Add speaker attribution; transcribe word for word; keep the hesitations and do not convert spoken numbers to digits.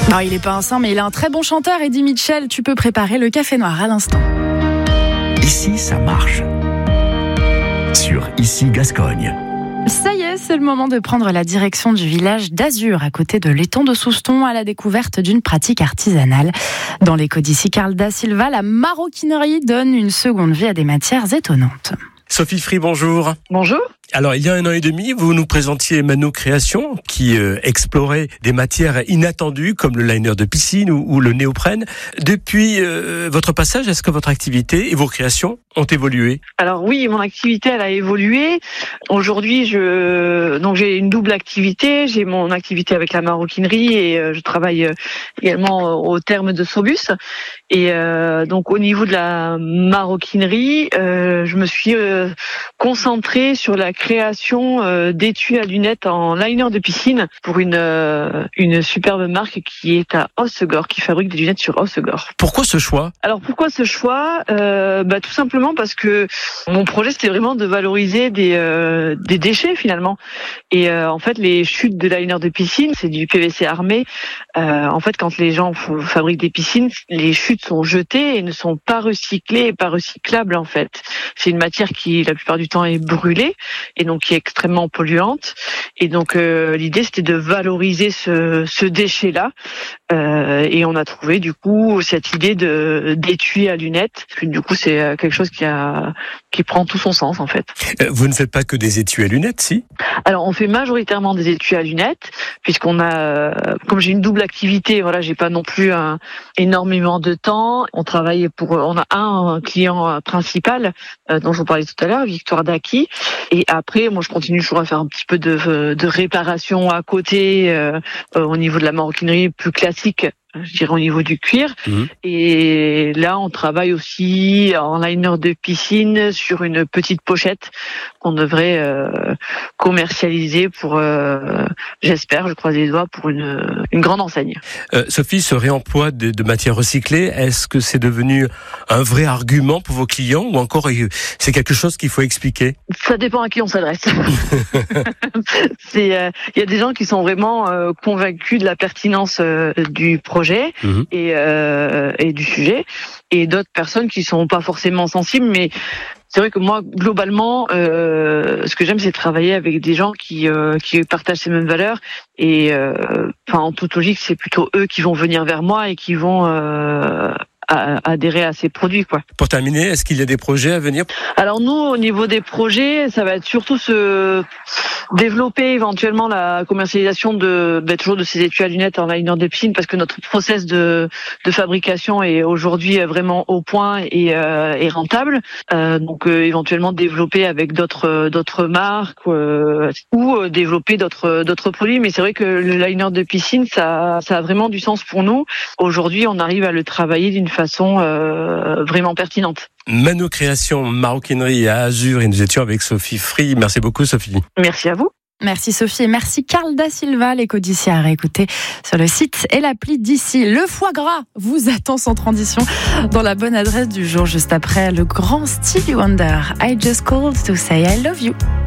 Speaker 1: Non, il est pas un saint, mais il est un très bon chanteur. Eddie Mitchell, tu peux préparer le café noir à l'instant.
Speaker 2: Ici, ça marche. Sur Ici Gascogne.
Speaker 1: Ça y est, c'est le moment de prendre la direction du village d'Azur, à côté de l'étang de Souston, à la découverte d'une pratique artisanale. Dans l'éco d'ici Carl da Silva, la maroquinerie donne une seconde vie à des matières étonnantes.
Speaker 3: Sophie Free, bonjour.
Speaker 4: Bonjour.
Speaker 3: Alors, il y a un an et demi, vous nous présentiez Mano Création, qui euh, explorait des matières inattendues, comme le liner de piscine ou, ou le néoprène. Depuis euh, votre passage, est-ce que votre activité et vos créations ont évolué ?
Speaker 4: Alors oui, mon activité, elle a évolué. Aujourd'hui, je donc j'ai une double activité. J'ai mon activité avec la maroquinerie et euh, je travaille euh, également au terme de Sobus. Et euh, donc au niveau de la maroquinerie, euh, je me suis euh, concentrée sur la création euh, d'étuis à lunettes en liner de piscine pour une euh, une superbe marque qui est à Hossegor, qui fabrique des lunettes sur Hossegor.
Speaker 3: Pourquoi ce choix ?
Speaker 4: Alors pourquoi ce choix ? euh, bah, Tout simplement parce que mon projet, c'était vraiment de valoriser des euh, des déchets finalement. Et euh, en fait, les chutes de liner de piscine, c'est du P V C armé. Euh, en fait, quand les gens f- fabriquent des piscines, les chutes sont jetées et ne sont pas recyclées et pas recyclables en fait. C'est une matière qui, la plupart du temps, est brûlée et donc qui est extrêmement polluante. Et donc euh, l'idée, c'était de valoriser ce, ce déchet-là. Euh, et on a trouvé du coup cette idée de d'étui à lunettes. Puis, du coup, c'est quelque chose qui a qui prend tout son sens en fait.
Speaker 3: Euh, Vous ne faites pas que des étuis à lunettes, si ?
Speaker 4: Alors on fait majoritairement des étuis à lunettes, puisqu'on a, euh, comme j'ai une double activité, voilà, j'ai pas non plus un, énormément de temps. On travaille pour, on a un client principal euh, dont je vous parlais tout à l'heure, Victoire Daki. Et après, moi je continue toujours à faire un petit peu de, de réparation à côté euh, euh, au niveau de la maroquinerie plus classique. Je dirais au niveau du cuir. Mmh. Et là, on travaille aussi en liner de piscine sur une petite pochette qu'on devrait euh, commercialiser pour, euh, j'espère, je croise les doigts, pour une, une grande enseigne.
Speaker 3: Euh, Sophie, ce réemploi de, de matières recyclées, est-ce que c'est devenu un vrai argument pour vos clients ou encore c'est quelque chose qu'il faut expliquer ?
Speaker 4: Ça dépend à qui on s'adresse. C'est, euh, il y a des gens qui sont vraiment euh, convaincus de la pertinence euh, du projet. Mmh. Et, euh, et du sujet, et d'autres personnes qui sont pas forcément sensibles, mais c'est vrai que moi globalement euh, ce que j'aime, c'est travailler avec des gens qui euh, qui partagent ces mêmes valeurs, et euh, enfin en toute logique, c'est plutôt eux qui vont venir vers moi et qui vont euh, à adhérer à ces produits, quoi.
Speaker 3: Pour terminer, est-ce qu'il y a des projets à venir ?
Speaker 4: Alors nous, au niveau des projets, ça va être surtout se développer éventuellement la commercialisation de, ben, toujours de ces étuis à lunettes en liner de piscine, parce que notre process de, de fabrication est aujourd'hui vraiment au point et, euh, et rentable. Euh, donc euh, éventuellement développer avec d'autres d'autres marques euh, ou euh, développer d'autres d'autres produits. Mais c'est vrai que le liner de piscine, ça ça a vraiment du sens pour nous. Aujourd'hui, on arrive à le travailler d'une façon euh, vraiment pertinente.
Speaker 3: Mano Création, maroquinerie à Azur, et nous étions avec Sophie Free. Merci beaucoup, Sophie.
Speaker 4: Merci à vous.
Speaker 1: Merci Sophie et merci Carl da Silva. L'éco d'ici à réécouter sur le site et l'appli d'ici. Le foie gras vous attend sans transition dans la bonne adresse du jour, juste après le grand Stevie Wonder. I just called to say I love you.